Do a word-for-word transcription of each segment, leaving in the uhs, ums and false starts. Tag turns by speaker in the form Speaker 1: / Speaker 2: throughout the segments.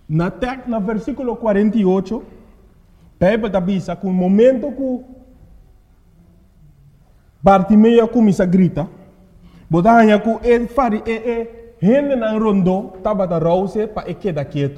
Speaker 1: Na tek, na versículo quarenta e oito, Bíblia avisa que no momento que Bartimeu começa a gritar, botanya que ele fari e e gente na rondo estava da rouse para ele quedar quieto.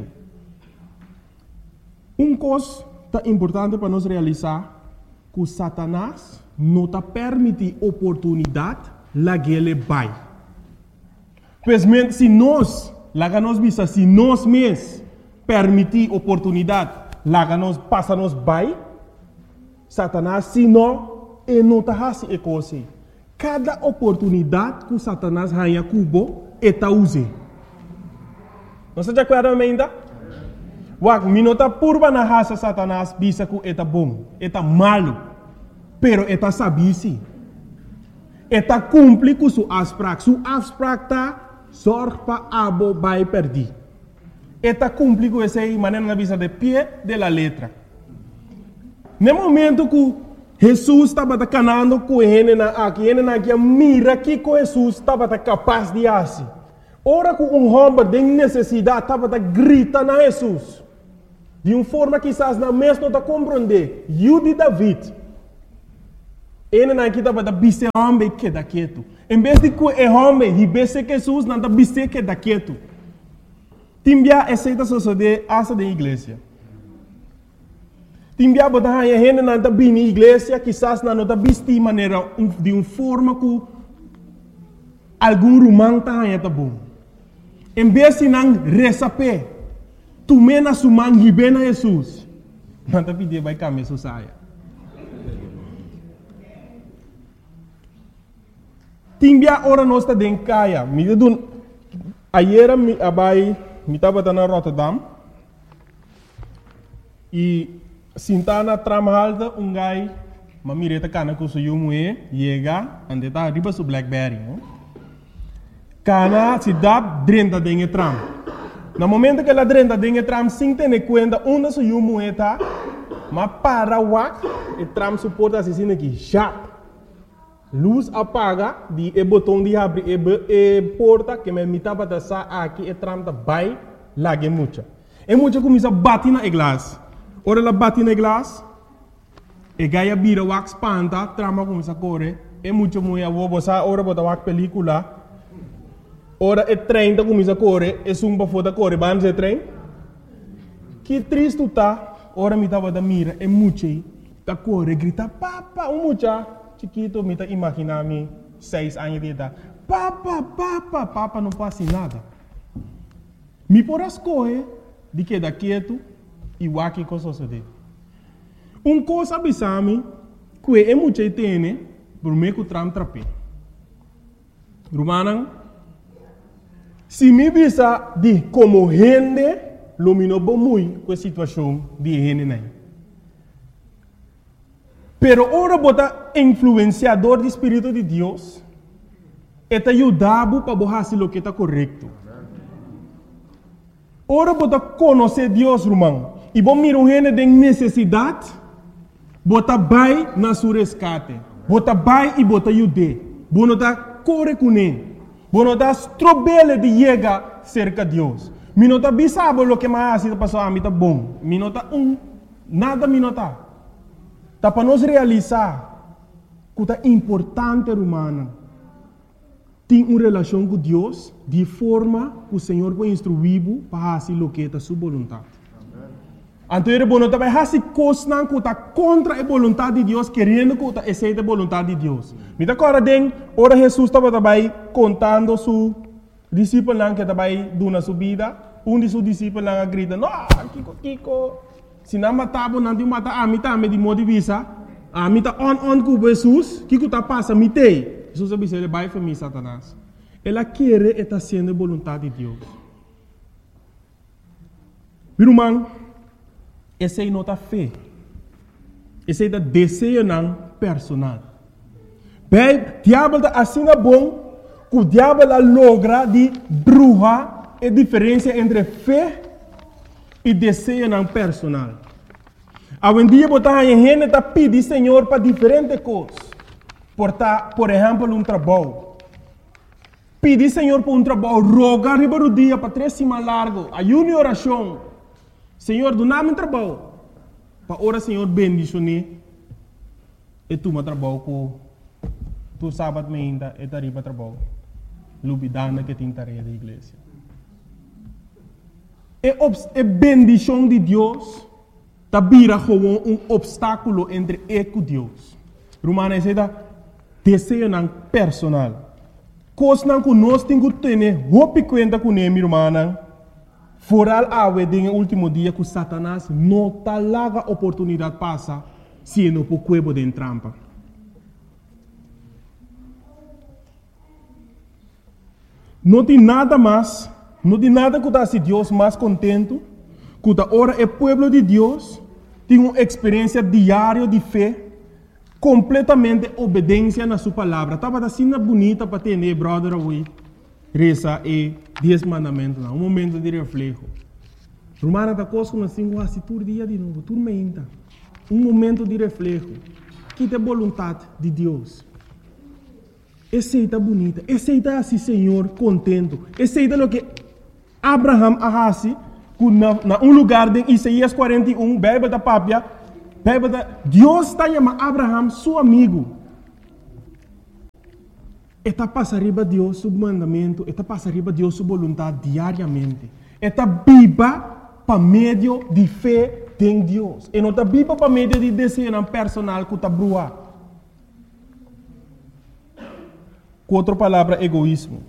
Speaker 1: Um coisa tá importante para nós realizar que Satanás não está permitindo oportunidade lá que ele vai. Pois se nós, lá que nós visa, se nós mesmos permitir oportunidade, lá que nós passa nós vai, Satanás, se não, ele não está fazendo a coisa. Cada oportunidade que Satanás ganha cubo, ele está usando. Não se acorda ainda? Wak, minota purba na raça Satanás, bisa que ele está bom, ele está malo, pero ele está sabisi. Ele está cumpre com sua abstract. Sua abstract está sorte para abo vai perder. Ele está cumpre com essa maneira na visa de pé de la letra. No momento que Jesus estava canando com ele aqui, ele aqui mira que Jesus estava capaz de fazer. Ora que um homem de necessidade estava gritando a Jesus. De uma forma que quizás não mesmo não está compreender. Eu de David. Ele aqui estava da bise homem que da quieto. Em vez de que o homem ribesse Jesus, não está bise que da quieto. Timbia aceita suceder essa da igreja. Timbia botar a gente não está bem na igreja, quizás não está bem de maneira de uma forma que algum romano está bom. Em vez de não receber, tu mena sumang hibena Jesus. Não está pedindo vai caminhar saia. Timbia ora nós está dentro caia. Me dun ayer me abai me estava na Rotterdam e sintana tramalda um gai mamireta cana com seu moe chega ande tá riba su Blackberry. Cana se dá dentro dentro tram. No momento que ela dentro dentro tram sem ter conta onde seu moe tá, mas para wak e tram suporta assim aqui já. Luz apaga, di e botão de abrir e, e porta que me mitava da sa aqui e tram da vai lage mucha. E mucha começa a bater na glass. Ora ela bate na glass, e gaia bira wax panta, trama começa a correr. E mucha mulher vou botar ora botar wax película. Ora e trem da começa a correr, e sumba foda correr, vamos e trem. Que triste tá, ora mitava da mira e mucha da correr grita papa, um mucha. Chiquito, me está imaginando seis anos de idade. Papa, papa, papa, não passa nada. Me por as coisas de que da quieto e o aqui com suceder. Um coisa abisame que é muito tem por me que tram trape. Romana, se me visa de como gente, lumino bom muito com a situação de gente nem. Pero ora bota influenciador do Espírito de Deus, eta ajudava para fazer o que está correto. Ora bota conhecer Deus, irmão, e bom mira um gente de necessidade, bota vai na sua resgate, bota vai e bota ajude, bota da corre com ele, bota da strobele de chegar cerca de Deus. Minota bisabo o que mais está passando a mim tá bom, minota um nada minota. Tá para nós realizar que é importante, humana, ter uma relação com Deus de forma que o Senhor vai instruir para fazer o que é a sua vontade. Então, ele vai fazer coisas que está contra a vontade de Deus, querendo que aceite a vontade de Deus. Me dá agora, ora Jesus estava também contando seu discípulo que estava dando sua vida. Um de seus discípulos grita, não, Kiko, Kiko. Se não matava, não tinha matar, a mim também de modo de visa, a mim está on on com Jesus, que que está passando, me tem. Jesus disse, ele vai para mim, Satanás. Ela quer e está sendo a vontade de Deus. Meu irmão, essa é a nota fé. Essa é o desejo não personal. Bem, o diabo está assim bom, que o diabo logra de bruxa a diferença entre fé e desejo não personal. Hoje em dia, botar a gente está pedindo Senhor para diferentes coisas. Por, por exemplo, um trabalho. Pedir Senhor para um trabalho, rogar riba do dia para três semanas largo, ayuno e oração, Senhor, do nome trabalho. Para ora, Senhor, bendicionar. E tu me trabalho com tu sábado me ainda e tari para trabalho. Lubidana que tem tarefa da igreja. E a bendição de Deus tá vira como um obstáculo entre eu e Deus. Romana diz desejo não personal. Coisa não que nós temos que ter, roupa conta com ele, irmã. Foral awe den último dia que Satanás não tá larga oportunidade passa se não por cuebo de trampa. Não tem nada mais, não tem nada que se Deus mais contento, que ora o povo de Deus tem uma experiência diária de fé, completamente obediência na sua palavra. Estava assim bonita para ter, né, brother, away. Reza e dez mandamentos, um momento de reflexo. Romana da coisa como assim, quase todo dia de novo, tudo meinta. Um momento de reflexo. Que tem vontade de Deus. Aceita bonita, aceita assim, Senhor, contento. Aceita o que Abraham arrasi, na, na um lugar de Isaías quarenta e um, bebe da papia, bebe da... Deus está chamando Abraham, seu amigo. Está passando arriba de Deus seu mandamento, está passando arriba de Deus sua vontade diariamente. Está viva para meio de fé em Deus. E não está viva para meio de desejo personal que está brua. Com outra palavra, egoísmo.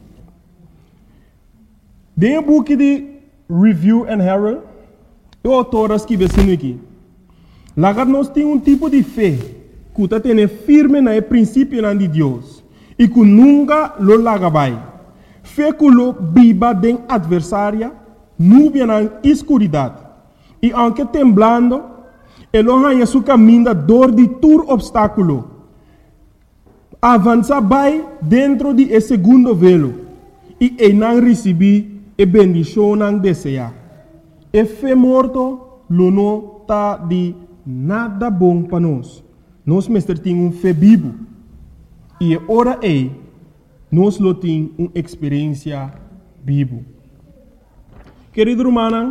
Speaker 1: Dentro do book de Review and Herald, o autor escreve assim aqui. Lá nós temos um tipo de fé que está tendo firme no princípio de Deus. E que nunca lo lagabai. Fé que lo viva den adversária, nuvem na escuridade. E aunque temblando, ele ganha seu caminho dor de todo obstáculo. Avança vai dentro de esse segundo velo. E ele não recebe a bendição não deseja. E fé morto, lo não está de nada bom para nós. Nós mestre tem um fé vivo. E ora é, nós lo temos uma experiência viva. Querido irmão,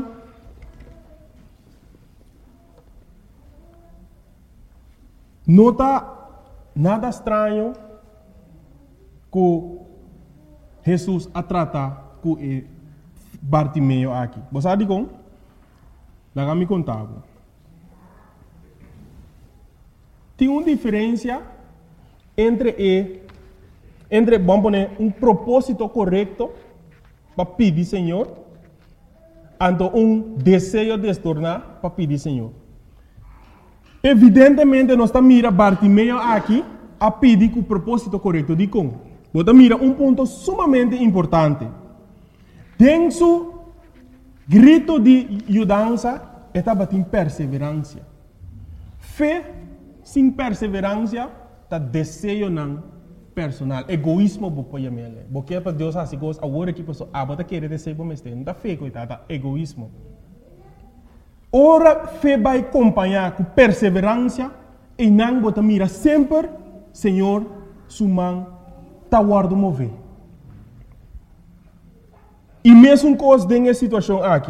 Speaker 1: não está nada estranho que Jesus a tratar com o Bartimeu aqui. Você sabe como? Lá me contava. Tem uma diferença entre e, entre, vamos poner, um propósito correto para pedir Senhor, e um desejo de se tornar para pedir Senhor. Evidentemente, nós estamos mirando Bartimeu aqui a pedir com o propósito correto. De como? Você mira um ponto sumamente importante. Tem su grito de ajudança, estava em perseverança. Fé sem perseverança, está desejo não personal. Egoísmo, você chamar ele. Porque para Deus assim, coisa, agora que pessoa, ah, você quer desejo, mas não está fé, coitada, egoísmo. Ora, fé vai acompanhar com perseverança e não você mira sempre, Senhor, sua mão está guardando mover. E mesmo coisa nessa situação aqui,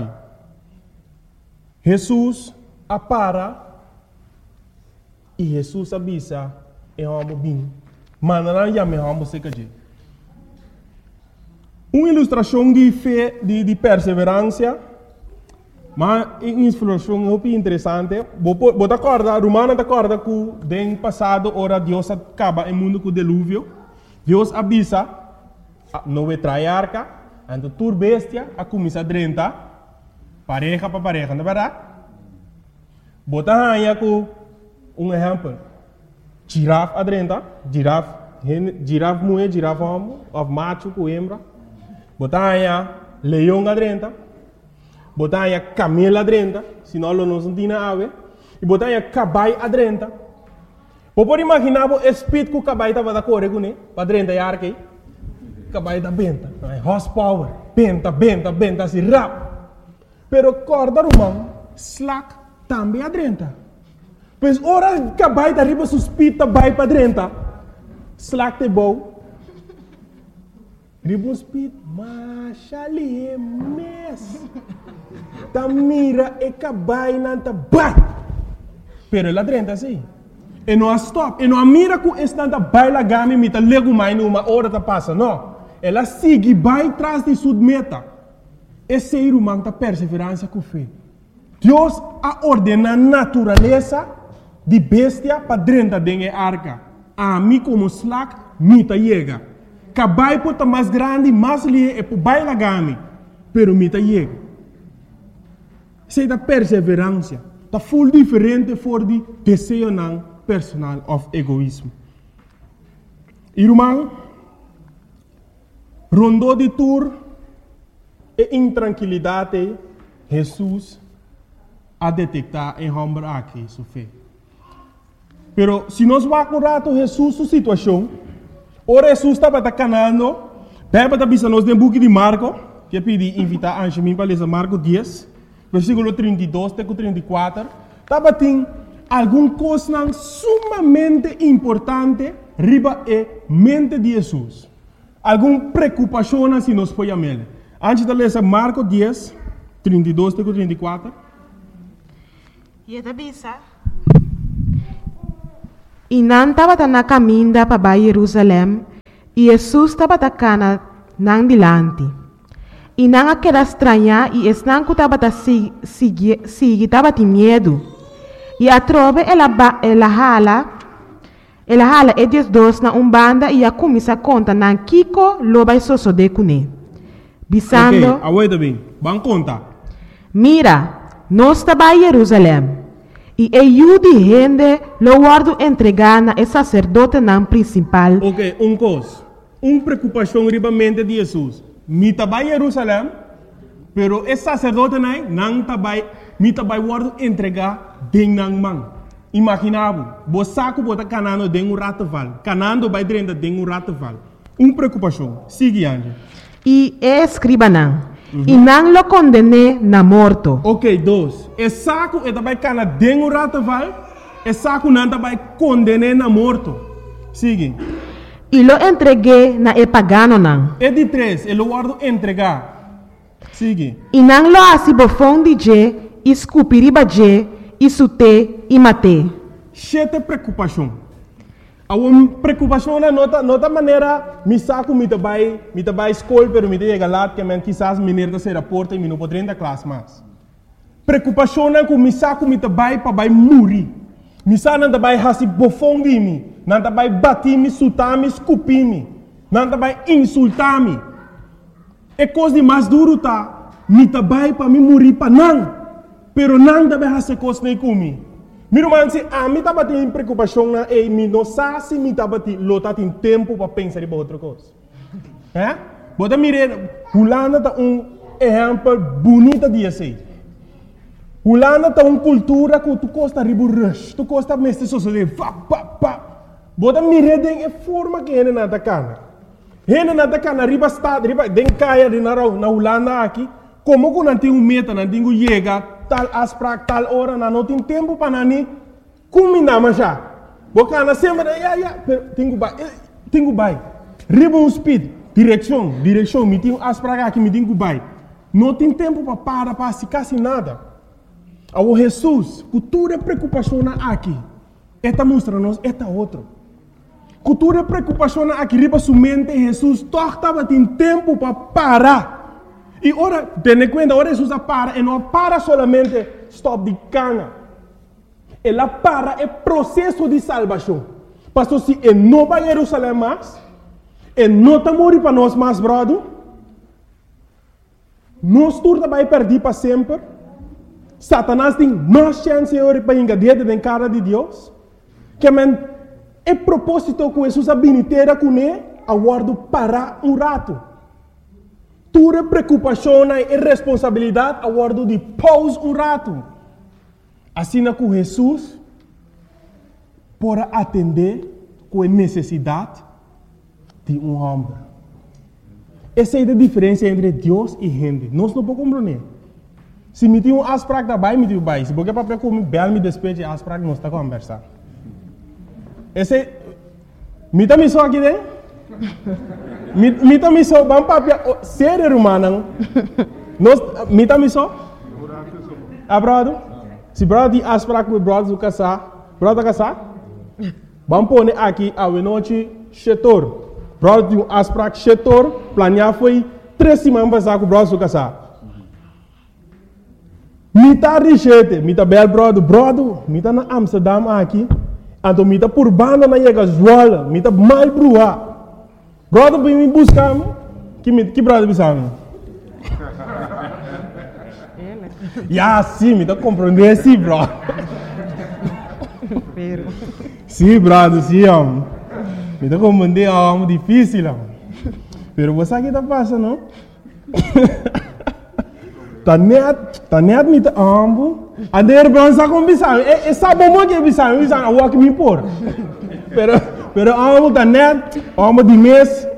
Speaker 1: Jesus apara e Jesus avisa e vamos bem. Mas não já me vamos ser que uma ilustração de fé, de, de perseverança, mas uma ilustração muito interessante. Você acorda, Romana acorda que no passado, ora Deus acaba o mundo com o dilúvio. Deus avisa, não vai trair a arca, então tur bestia, a começar a drenta, pareja para pareja, não é verdade? Você aí com um exemplo. Girafa adrenta, girafa, girafa mulher, girafa homem, of macho com hembra. Botar aí leão adrenta, botar aí camelo adrenta, senão não se tem ave. E botar aí caballo adrenta. Pode imaginar o espírito que o caballo estava da correr com ele, adrenta e arque. Caballo da benta, horsepower, benta, benta, benta, assim rápido. Pero corda romano, slack também adrenta. Pois ora que vai da riba suspita vai para dentro. Slack te bom. Riba suspita, mas ali é mes. ta mira e cabai nanta bai. Pero ela drenta assim. E não stop. E não mira com esse nanta bai la gami mita lego mai numa hora ta passa. Não. Ela sigue bai tras de sua meta. Esse ser humano ta perseverança com fé. Deus a ordena a natureza de bestia para drenta dengue arca. A mim como slack, mita chega. Cabai pota mais grande, mais lie e por bai la gami. Pero mita chega. Isso é da perseverança. Tá full diferente for de desejo não personal of egoísmo. Irmão, rondou de tour e intranquilidade, Jesus a detectar em homem aqui sua fé. Pero se nós vamos um rato Jesus sua situação, o Jesus estava canando, pega para bisa nós no book de Marco, que pedi invitar a Anjemim para ler Marco dez, versículo trinta e dois até trinta e quatro, estava tem algum coisa sumamente importante riba e mente de Jesus. Alguma preocupação se nós foi a ele. Antes de ler Marco dez, trinta e dois até trinta e quatro.
Speaker 2: E esta bisa. E não estava na caminho para Jerusalém, e Jesus estava na não dilante. E não aquela estranha, e esse não estava seguir, estava de medo. E a trove ela ela hala, ela hala e diz dois na umbanda e a começa a conta na Kiko loba e soso de cune. Bisando.
Speaker 1: Ok, aguenta bem, vamos contar.
Speaker 2: Mira, nós estava em Jerusalém. E eu de gente lo guardo entregar na sacerdote não principal.
Speaker 1: Ok, um coisa, uma preocupação riba mente de Jesus. Mi estava em Jerusalém, pero esse sacerdote não não estava, mi estava guardo entregar den nang man. Imaginava, você saco bota canando den um rato val, canando vai dentro den um rato val. Uma preocupação. Sigue Anjo.
Speaker 2: E escriba não. Uhum. E não lo condene na morto.
Speaker 1: Ok, dois. E saco e também cana den um rato val, e saco não também condene na morto. Sigue.
Speaker 2: E lo entreguei na e pagano não.
Speaker 1: E de três, ele guardo entregar. Sigue.
Speaker 2: E não lo assim bofão de je, escupiriba je, isute e mate.
Speaker 1: Chete preocupação. A uma preocupação na nota, nota maneira, me saco me trabalho, me trabalho escola, pero me chega lá que men quizás me nerda ser a porta e me não poderia da classe mais. Preocupação na que me saco me trabalho para vai morrer. Me saco não trabalho hasi bofão de mim, não trabalho bater me, sutar me, escupir me, não trabalho insultar me. É coisa de mais duro tá, me trabalho para me morrer para não, pero não trabalho hasi coisa nem comigo. Meu irmão, se a mim estava tendo preocupação na e me não sabe se me estava tendo lotar tem tempo para pensar em outra coisa. É? Bota mire, Holanda tá um exemplo bonito de assim. Holanda tá uma cultura que tu gosta de rush, tu gosta mesmo de suceder, pá, pá, pá. Bota mire den é forma que ele não tá cana. Ele não tá cana, riba está, riba den caia de na na Holanda aqui, como que não tem um meta, não tem um chega tal asprak tal hora na não tem tempo para nani combinar mas já boca na semana ya ya tenho vai tenho vai riba um speed direção direção me tenho asprak aqui me tenho vai não tem tempo para parar para se quase nada ao Jesus cultura preocupação aqui esta mostra nos esta outro cultura preocupação aqui riba sua mente Jesus torta tem tempo para parar. E ora, tendo conta, ora Jesus para, e não para solamente stop de cana. Ela para é processo de salvação. Pastor, se ele não vai a Jerusalém mais, ele não está morrendo para nós mais, brother, nós turma vai perder para sempre. Satanás tem mais chance para engadir dentro da cara de Deus. Que man, é propósito que Jesus abiniteira com ele, aguardo parar um rato. Tua preocupação e responsabilidade a guardo de pause um rato. Assim que Jesus pode atender com a necessidade de um homem. Essa é a diferença entre Deus e gente. Nós não podemos compreender. Se me tem um asprak da bai, me tem um bai. Se porque papel como bel me despeje asprak, nós está conversando. Esse me também só aqui dentro. Me também só, vamos papel, ser humano, nós, me também só, Ah, brother? Se brother tem afspraak met brother do casar, brother casar? Vamos pôr aqui a noite setor. Brother tem um afspraak setor, planear foi três semanas passar com o brother do casar. Mita richete, mita bel brother, brother, mita na Amsterdam aqui, então mita por banda na chega Zwolle, mita mal brua. Brother vem me buscar, que que brother bisamo? Ya, sim, me dá compreender, sim, bro. Sim, brother, sim, homem. Me dá compreender, é algo difícil, homem. Pero você aqui tá passando, não? Tá net, tá net me tá ambo. A der bronza com bisão. É sabe como que é bisão? Bisão, a walk me por. Pero, pero ambo tá net, ambo de mês.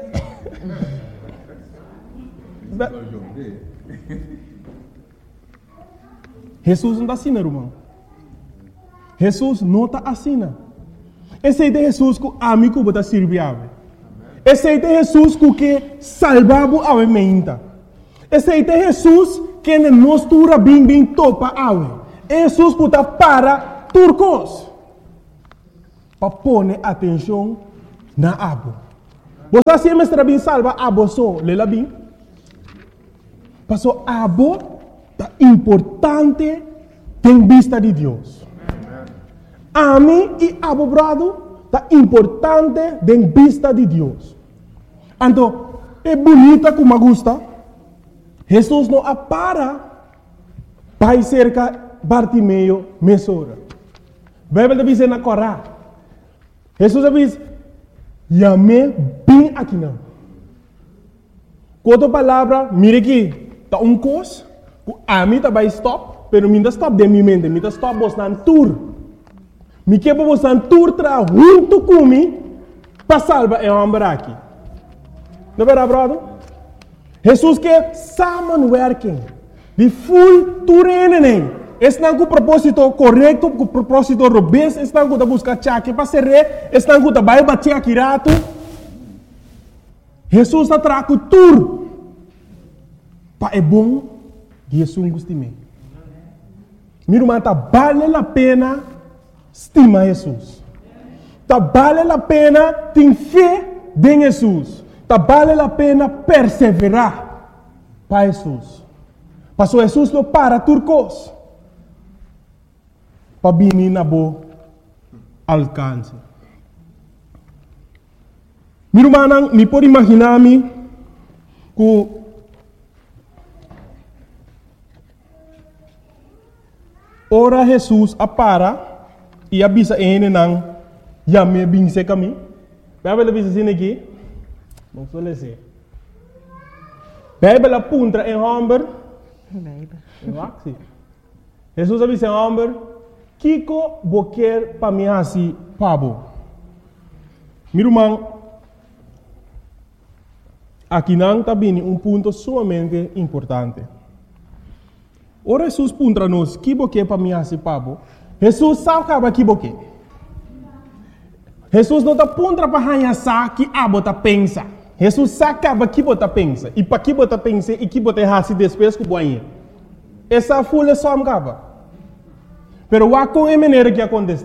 Speaker 1: Jesus não está assim, irmão. Jesus não está assim. Esse é Jesus que a mim que está servindo. Esse é Jesus que salvava a mente. Esse é Jesus que nos tura bem bem topa a Jesus que está para turcos. Para pôr atenção na abo. Você sempre está bem salva abo só, lela bem. Passou abo é importante em vista de Deus. A mim e a brado é importante em vista de Deus. Então, é bonita como gosta. Jesus não apara para cerca Bartimeu mesora. A Bíblia diz na Corá. Jesus diz, "Yame bem aqui não." Quanto palavra, mire aqui, tá um cos. A mim tá vai stop, pero minda stop de mi mente, minda stop bostan tour. Mi que bostan tour tra junto comigo para salvar é homem aqui. Não é verdade, Jesus que samen working, de full turenen. Estão com o propósito correto, com o propósito robusto, estão com a buscar chaque para ser rei, estão com a vai bater aqui rato. Jesus está trago tour. Pa é bom. Jesus gostime. Meu irmão, tá vale a pena estimar Jesus. Tá vale a pena ter fé em Jesus. Tá vale a pena perseverar para Jesus. Passou Jesus não para turcos. Para vir na boa alcance. Meu irmão, me pode imaginar-me que ora Jesus apara e avisa ele não já me binse caminho. Bíblia avisa assim aqui. Vamos ler assim. Bíblia apunta em Humber. Bíblia. Jesus avisa em Humber. Kiko boquer para mim assim pabo. Meu irmão, aqui não está bem um ponto sumamente importante. Ora Jesus puntra nos que boque para mim assim pabo. Jesus sabe acaba que boque. Jesus não está puntra para ranha sa que abo tá pensa. Jesus sabe acaba que bota pensa e para que bota pensa e que bota assim depois que boinha. Essa folha só acaba. Pero o com é maneira que acontece.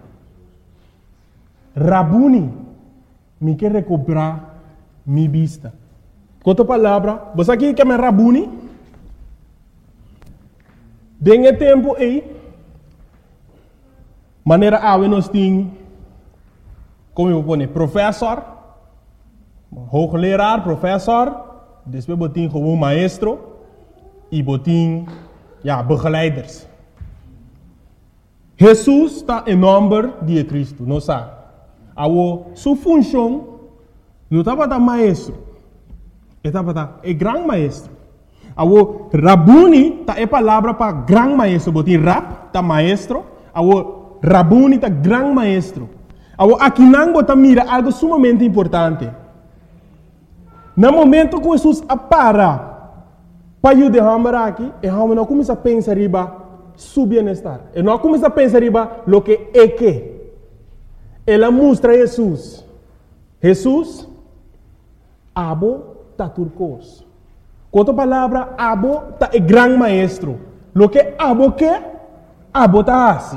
Speaker 1: Rabuni me quer recuperar minha vista. Com outra palavra, você aqui quer me Rabuni? Dengue tempo aí, maneira a nós temos, como eu vou dizer, professor, hoogleraar, professor, depois botin gewoon maestro e botin, ja, begeleiders. Jesus está em nome de Cristo, não sabe? A sua função não está para maestro, está para é grande maestro. Awo Rabuni ta é palavra para grande maestro, botin rap ta maestro, awo Rabuni ta grande maestro. Awo aqui não bota mira algo sumamente importante. No momento que Jesus apara para eu derramar aqui, e eu não começa a pensar riba su bienestar. E não começa a pensar riba lo que é que. Ela mostra Jesus. Jesus abo ta turcos. Com outra palavra, abo ta é grande maestro. Lo que abo que, abo ta assim.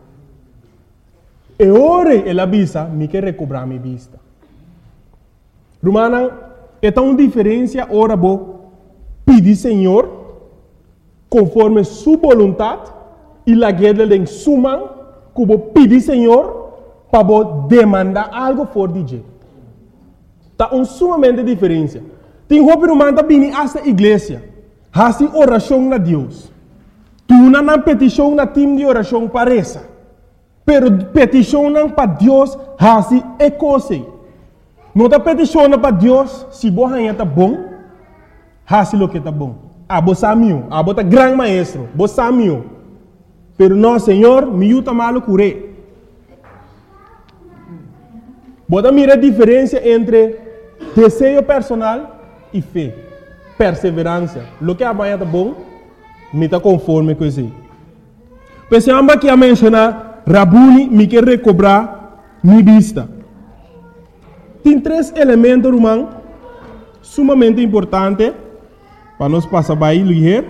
Speaker 1: E ora ela visa, me quer recobrar minha vista. Romana, é tão diferença ora bo pedir Senhor conforme sua vontade e la guerra de suma que bo pedir Senhor para bo demandar algo for de jeito. Tá um sumamente diferença. Tem roupa romana bini essa igreja, hasi oração na Deus. Tu não na petição na time de oração parece, pero petição não para Deus hasi é coisa. Não tá petição para Deus se boa tá bom, hasi lo que tá bom. Ah, bo samio, ah, bo tá grande maestro, bo samio. Pero não, Senhor, me ajuda malo curé. Bota mira a diferença entre desejo personal e fé, perseverança. Lo que amanhã tá bom, me tá conforme com isso. Pensamos que a mencionar, Rabuni me quer recobrar minha vista. Tem três elementos, irmão, sumamente importantes para nós passar by ligeiro.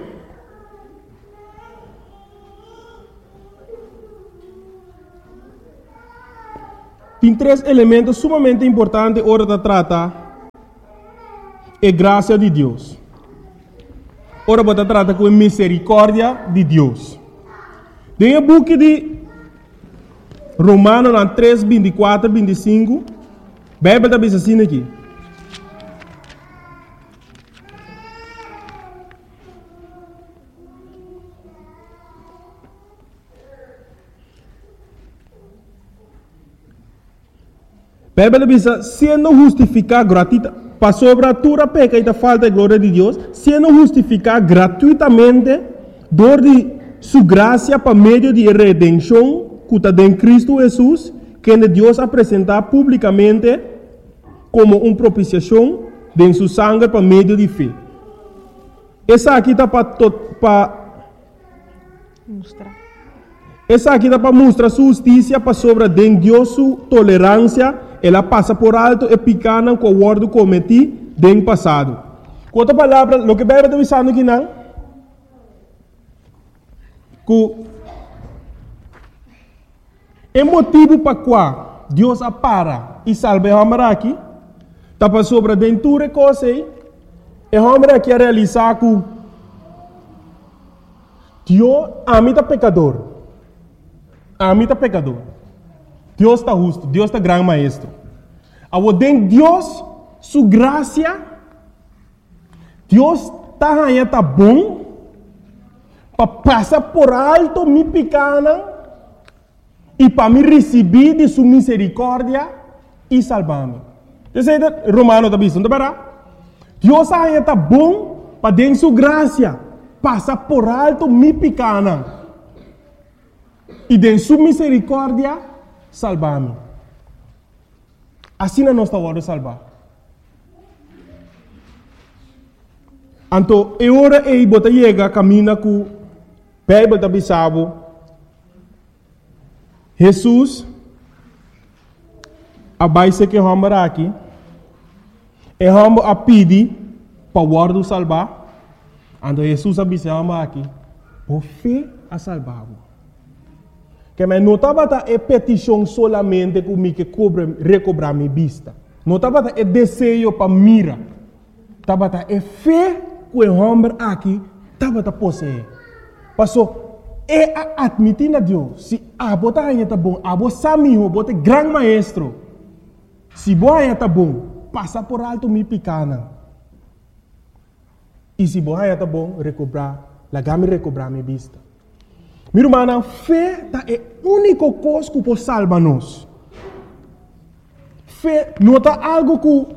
Speaker 1: Tem três elementos sumamente importantes hora de tratar a graça de Deus. Ora para tratar com a misericórdia de Deus. Tem o book de Romanos três, vinte e quatro, vinte e cinco. A Bíblia está dizendo assim aqui. A Bíblia diz, sendo justificado gratuitamente, para sobre a tua peca e da falta de glória de Deus, sendo justificado gratuitamente, dor de sua graça para meio de redenção, que está em Cristo Jesus, que Deus apresentar publicamente como uma propiciação de sua sangue para meio de fé. Essa aqui está para mostrar. Essa aqui está para mostrar sua justiça para sobre de Deus sua tolerância. Ela passa por alto e picana com o guardo cometi no passado. Com outra palavra, o que a Bíblia está dizendo aqui não? Que é motivo para qual Deus apara e salva o homem aqui, está para sobre a dentura coisa e o homem aqui a realizar que Deus ama o pecador. Ama o pecador. Deus está justo, Deus está grande maestro. Ao den Deus, sua graça, Deus está aí, tá bom, para passar por alto minha pequena e para me receber de sua misericórdia e salvar-me. Você é Romano está dizendo, não é? Deus aí tá bom para den sua graça, passar por alto minha pequena e de sua misericórdia salvar-me. Assim não nós estamos a salvar. Então, é hora de botar chega caminha com a Bíblia da Bissau. Jesus, a base que vamos aqui, é vamos a pedir para o guarda salvar. Então, Jesus a Bissau aqui, por fé a salvar. Que mas não estava a petição solamente comigo que recobrar minha vista. Não estava a desejo para mira. Estava a fé que o homem aqui estava a possuir. Passou, é admitir a Deus. Se a bota aí está bom, a bota samiho, bota grande maestro. Se boa aí está bom, passa por alto minha pequena. E se boa aí está bom, recobrar, lagame recobrar minha vista. Minha irmã, fé é a única coisa que pode salvar-nos. Fé não é algo que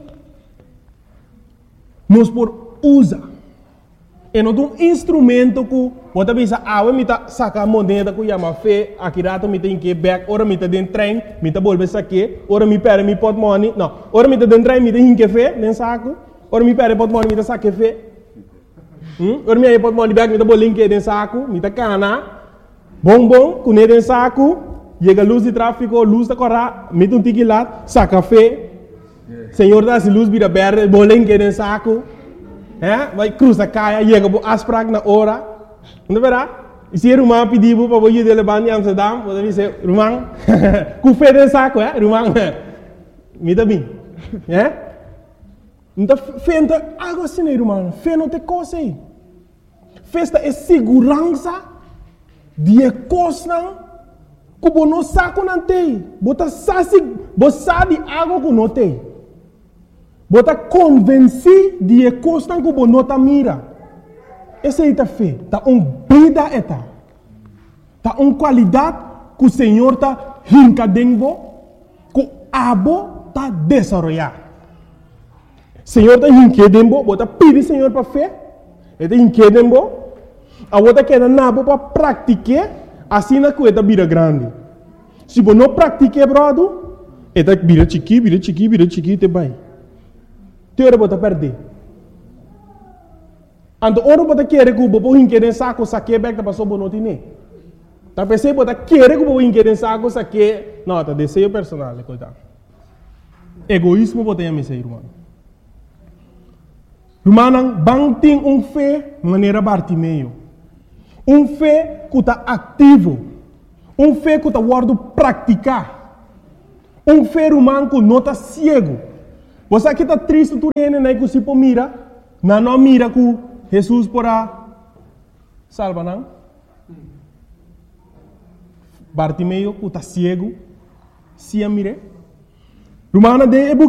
Speaker 1: nós podemos usar. É não um instrumento que pode pensar, ah, eu me sacar a moneda que chama fé, aqui rato me tem que back, ora me tem dentro trem, me tem bolsa saque, ora me perde me pot money, não, ora me tem dentro trem, me tem que fé, nem saco, ora me perde pot money, me tem saque fé, hum, ora me pot money back, me tem bolinho que dentro saco, me tem cana. Bom, bom, com ele em saco, chega luz de tráfego, luz da corra, mete um tique lá, saca café, Senhor dá se luz vira verde, bolinho que em saco, é, vai cruza caia, chega as pragas na hora, Não verá? E se Rumang pediu para você de levar em Amsterdam, você diz, Rumang, com fé de saco, é? Rumang, me dá bem. É? Então, fé não é algo assim, Rumang. Fé não tem coisa aí. Fé é segurança de coisa que você não sabe não tem. Você sabe algo que não tem. Você convence de coisa que você não mira. Essa é a fé. Tá uma vida eta. Tá uma qualidade que o Senhor tá hincadendo, que o abo tá desenvolvendo. O Senhor tá hincadendo, você pede o Senhor para fé. Ele tá hincadendo, a você quer nabo para praticar, assim na coisa vira grande. Se você não pratica, brother, ele vira chiqui, vira chiqui, vira chiqui, te vai. Teora você perder. Ando oro bota querer que o bobo hinquer saco saque back da passou bonotine. Tá pensei bota querer que o bobo hinquer saco saque, não, tá desejo personal, coitado. Egoísmo bota a mesa, irmão. Irmão, bang tem um fé maneira Bartimeu. Um fé que tá ativo. Um fé que tá guardo praticar. Um fé irmão que não tá cego. Você aqui tá triste tu rene né que se po mira, na não mira que Jesus porá salva não? Bartimeu que está cego, se a mire. Rumana de